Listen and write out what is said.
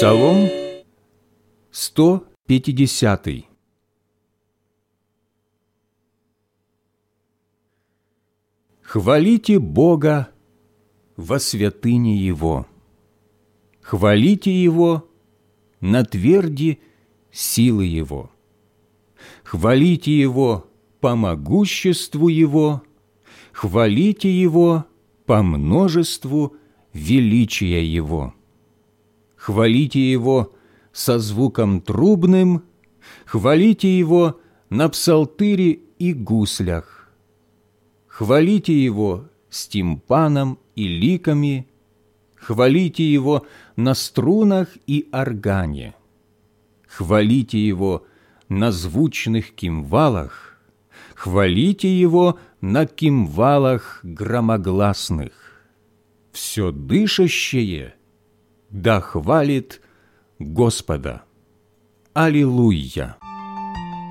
Псалом 150. Хвалите Бога во святыне Его, хвалите Его на тверди силы Его, хвалите Его по могуществу Его, хвалите Его по множеству величия Его, хвалите Его со звуком трубным, хвалите Его на псалтыре и гуслях, хвалите Его с тимпаном и ликами, хвалите Его на струнах и органе, хвалите Его на звучных кимвалах, хвалите Его на кимвалах громогласных. Все дышащее да хвалит Господа. Аллилуйя!